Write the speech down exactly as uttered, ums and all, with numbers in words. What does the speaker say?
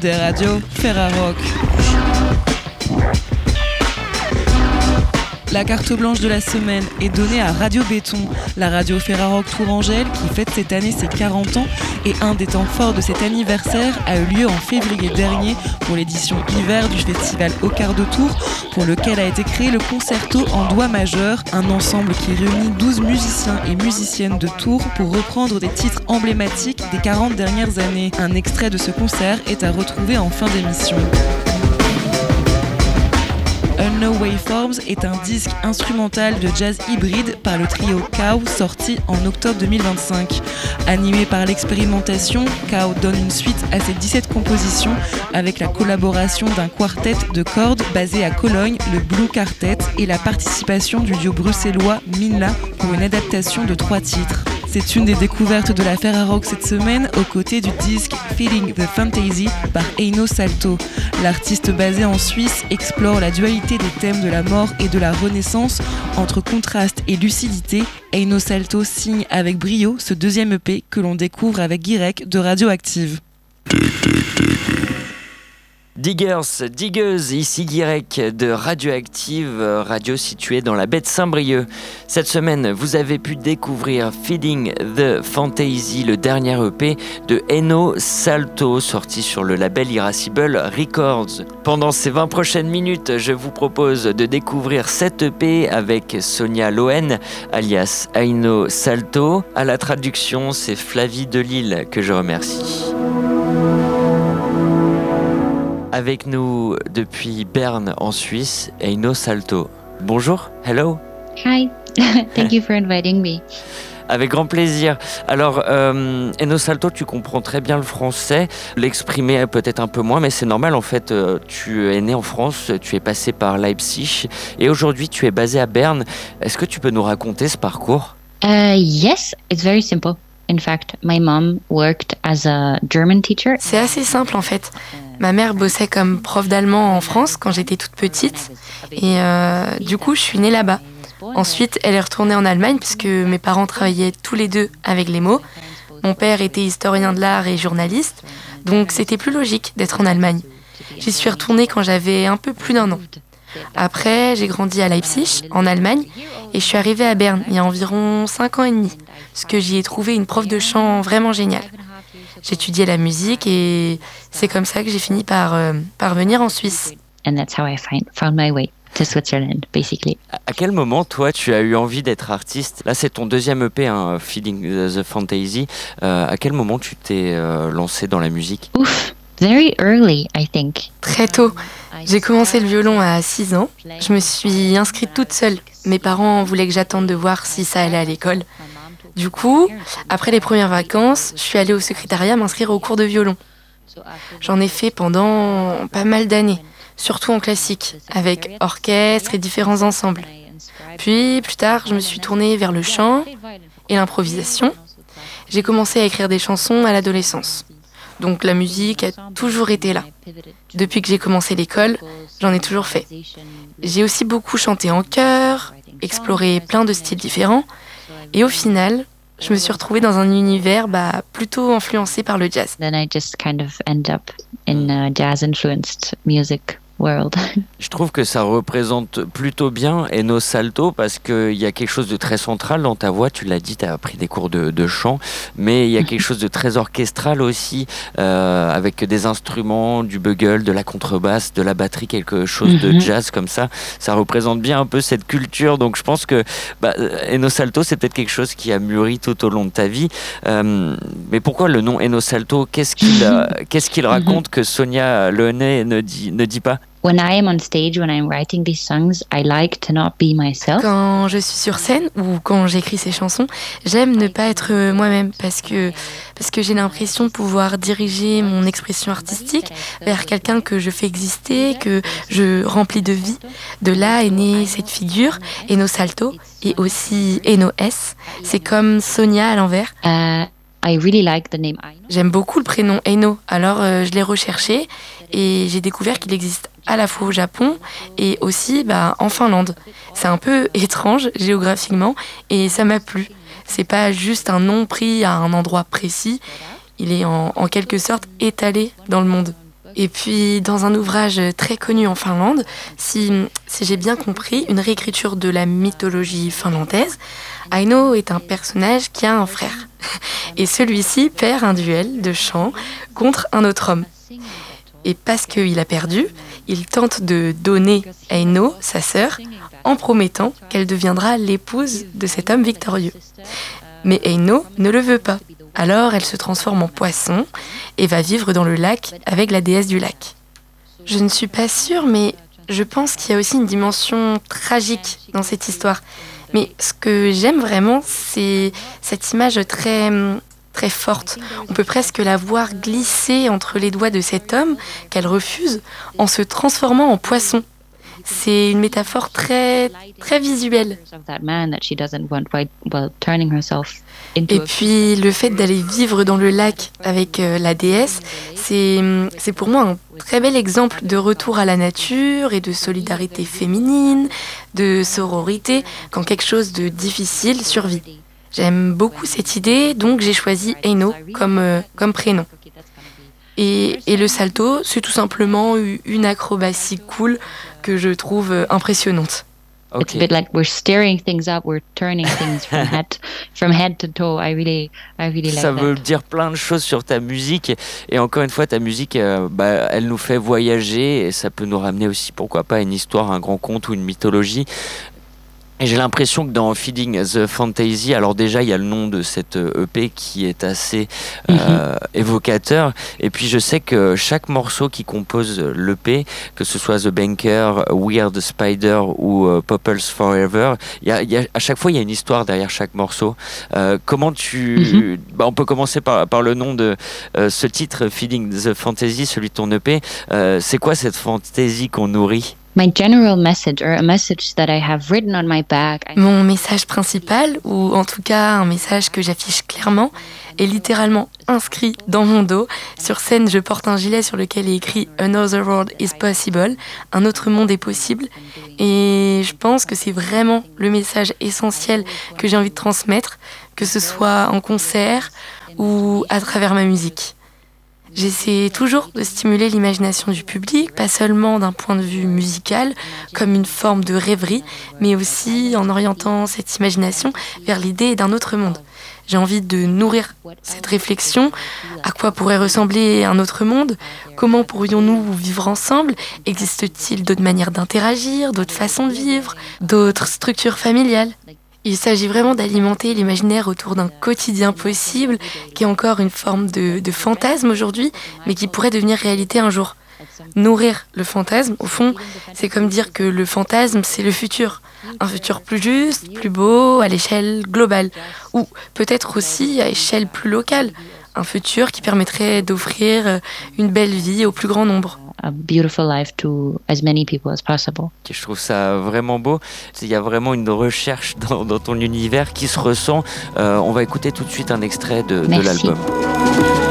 des radios Ferrarock. La carte blanche de la semaine est donnée à Radio Béton, la radio Ferrarock Tourangelle qui fête cette année ses quarante ans, et un des temps forts de cet anniversaire a eu lieu en février dernier pour l'édition hiver du festival Au Quart de Tour, pour lequel a été créé le Concerto en Doigt majeur, un ensemble qui réunit douze musiciens et musiciennes de Tours pour reprendre des titres emblématiques des quarante dernières années. Un extrait de ce concert est à retrouver en fin d'émission. Unknown Waveforms est un disque instrumental de jazz hybride par le trio Cow, sorti en octobre deux mille vingt-cinq. Animé par l'expérimentation, Cow donne une suite à ses dix-sept compositions avec la collaboration d'un quartet de cordes basé à Cologne, le Blue Quartet, et la participation du duo bruxellois Minla pour une adaptation de trois titres. C'est une des découvertes de la Ferrarock cette semaine, aux côtés du disque Feeling the Fantasy par Eino Salto. L'artiste basé en Suisse explore la dualité des thèmes de la mort et de la renaissance entre contraste et lucidité. Eino Salto signe avec brio ce deuxième E P que l'on découvre avec Guirec de Radioactive. Diggers, digueuses, ici Guirec de Radioactive, radio située dans la baie de Saint-Brieuc. Cette semaine, vous avez pu découvrir Feeding the Fantasy, le dernier E P de Eino Salto, sorti sur le label Irascible Records. Pendant ces vingt prochaines minutes, je vous propose de découvrir cet E P avec Sonia Lohen, alias Eino Salto. À la traduction, c'est Flavie Delille que je remercie. Avec nous depuis Berne en Suisse, Eino Salto. Bonjour, hello. Hi, thank you for inviting me. Avec grand plaisir. Alors, euh, Eino Salto, tu comprends très bien le français, l'exprimer peut-être un peu moins, mais c'est normal en fait. Euh, tu es né en France, tu es passé par Leipzig et aujourd'hui tu es basé à Berne. Est-ce que tu peux nous raconter ce parcours? Uh, yes, it's very simple. In fact, my mom worked as a German teacher. C'est assez simple en fait. Ma mère bossait comme prof d'allemand en France quand j'étais toute petite et euh, du coup je suis née là-bas. Ensuite elle est retournée en Allemagne puisque mes parents travaillaient tous les deux avec les mots. Mon père était historien de l'art et journaliste, donc c'était plus logique d'être en Allemagne. J'y suis retournée quand j'avais un peu plus d'un an. Après j'ai grandi à Leipzig, en Allemagne, et je suis arrivée à Berne il y a environ cinq ans et demi, parce que j'y ai trouvé une prof de chant vraiment géniale. J'étudiais la musique et c'est comme ça que j'ai fini par, euh, par venir en Suisse. And that's how I find, found my way to Switzerland, basically. À quel moment, toi, tu as eu envie d'être artiste? Là, c'est ton deuxième E P, hein, Feeling the Fantasy. Euh, à quel moment tu t'es euh, lancé dans la musique? Ouf, very early, I think. Très tôt. J'ai commencé le violon à six ans. Je me suis inscrite toute seule. Mes parents voulaient que j'attende de voir si ça allait à l'école. Du coup, après les premières vacances, je suis allée au secrétariat m'inscrire au cours de violon. J'en ai fait pendant pas mal d'années, surtout en classique, avec orchestre et différents ensembles. Puis, plus tard, je me suis tournée vers le chant et l'improvisation. J'ai commencé à écrire des chansons à l'adolescence. Donc la musique a toujours été là. Depuis que j'ai commencé l'école, j'en ai toujours fait. J'ai aussi beaucoup chanté en chœur, exploré plein de styles différents. Et au final, je me suis retrouvée dans un univers bah, plutôt influencé par le jazz. Then I just kind of end up in a jazz-influenced music world. Je trouve que ça représente plutôt bien Eino Salto parce qu'il y a quelque chose de très central dans ta voix. Tu l'as dit, tu as pris des cours de, de chant, mais il y a quelque chose de très orchestral aussi, euh, avec des instruments, du bugle, de la contrebasse, de la batterie, quelque chose de jazz comme ça. Ça représente bien un peu cette culture. Donc je pense que bah, Eino Salto, c'est peut-être quelque chose qui a mûri tout au long de ta vie. Euh, mais pourquoi le nom Eino Salto? Qu'est-ce qu'il, euh, qu'est-ce qu'il raconte que Sonia Lohen ne dit, ne dit pas? When I am on stage, when I'm writing these songs, I like to not be myself. Quand je suis sur scène ou quand j'écris ces chansons, j'aime ne pas être moi-même parce que, parce que j'ai l'impression de pouvoir diriger mon expression artistique vers quelqu'un que je fais exister, que je remplis de vie. De là est née cette figure, Eino Salto, et aussi Eino S. C'est comme Sonia à l'envers. Uh, I really like the name Eino. J'aime beaucoup le prénom Eino, alors euh, je l'ai recherché et j'ai découvert qu'il existe à la fois au Japon et aussi bah, en Finlande. C'est un peu étrange géographiquement et ça m'a plu. C'est pas juste un nom pris à un endroit précis, il est en, en quelque sorte étalé dans le monde. Et puis, dans un ouvrage très connu en Finlande, si, si j'ai bien compris, une réécriture de la mythologie finlandaise, Aino est un personnage qui a un frère. Et celui-ci perd un duel de chant contre un autre homme. Et parce qu'il a perdu, il tente de donner Aino, sa sœur, en promettant qu'elle deviendra l'épouse de cet homme victorieux. Mais Aino ne le veut pas. Alors elle se transforme en poisson et va vivre dans le lac avec la déesse du lac. Je ne suis pas sûre, mais je pense qu'il y a aussi une dimension tragique dans cette histoire. Mais ce que j'aime vraiment, c'est cette image très, très forte. On peut presque la voir glisser entre les doigts de cet homme qu'elle refuse en se transformant en poisson. C'est une métaphore très, très visuelle. Et puis, le fait d'aller vivre dans le lac avec euh, la déesse, c'est, c'est pour moi un très bel exemple de retour à la nature et de solidarité féminine, de sororité, quand quelque chose de difficile survit. J'aime beaucoup cette idée, donc j'ai choisi Aino comme, euh, comme prénom. Et, et le salto, c'est tout simplement une acrobatie cool que je trouve impressionnante. Okay. It's a bit like we're stirring things up, we're turning things from head from head to toe. I really, I really like Ça that. veut dire plein de choses sur ta musique et encore une fois ta musique, euh, bah, elle nous fait voyager et ça peut nous ramener aussi pourquoi pas à une histoire, un grand conte ou une mythologie. Et j'ai l'impression que dans Feeding the Fantasy, alors déjà il y a le nom de cette E P qui est assez euh, mm-hmm. évocateur, et puis je sais que chaque morceau qui compose l'E P, que ce soit The Banker, Weird Spider ou uh, Popples Forever, y a, y a, à chaque fois il y a une histoire derrière chaque morceau. Euh, comment tu... Mm-hmm. Bah, on peut commencer par, par le nom de euh, ce titre, Feeding the Fantasy, celui de ton E P. Euh, c'est quoi cette fantaisie qu'on nourrit ? My general message, or a message that I have written on my back. Mon message principal, ou en tout cas un message que j'affiche clairement, est littéralement inscrit dans mon dos. Sur scène, je porte un gilet sur lequel est écrit « Another world is possible », un autre monde est possible. Et je pense que c'est vraiment le message essentiel que j'ai envie de transmettre, que ce soit en concert ou à travers ma musique. J'essaie toujours de stimuler l'imagination du public, pas seulement d'un point de vue musical, comme une forme de rêverie, mais aussi en orientant cette imagination vers l'idée d'un autre monde. J'ai envie de nourrir cette réflexion. À quoi pourrait ressembler un autre monde ? Comment pourrions-nous vivre ensemble ? Existe-t-il d'autres manières d'interagir, d'autres façons de vivre, d'autres structures familiales ? Il s'agit vraiment d'alimenter l'imaginaire autour d'un quotidien possible, qui est encore une forme de, de fantasme aujourd'hui, mais qui pourrait devenir réalité un jour. Nourrir le fantasme, au fond, c'est comme dire que le fantasme, c'est le futur. Un futur plus juste, plus beau, à l'échelle globale. Ou peut-être aussi à échelle plus locale. Un futur qui permettrait d'offrir une belle vie au plus grand nombre. A beautiful life to as many people as possible. Je trouve ça vraiment beau. Il y a vraiment une recherche dans, dans ton univers qui se ressent. Euh, on va écouter tout de suite un extrait de, de l'album.